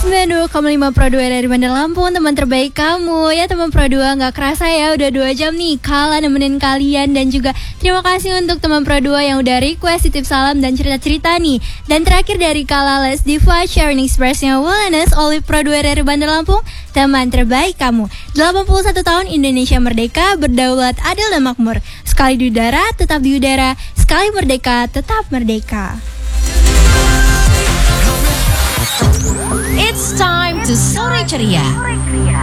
92,5 Pro 2 dari Bandar Lampung, teman terbaik kamu. Ya teman Pro 2, gak kerasa ya udah 2 jam nih Kala nemenin kalian. Dan juga terima kasih untuk teman Pro 2 yang udah request titip salam dan cerita-cerita nih. Dan terakhir dari Kala Let's Divide Sharing Expressnya Wellness oleh Pro 2 dari Bandar Lampung, teman terbaik kamu. 81 tahun Indonesia merdeka, berdaulat, adil dan makmur. Sekali di udara, tetap di udara. Sekali merdeka, tetap merdeka. It's time to Sore Ceria.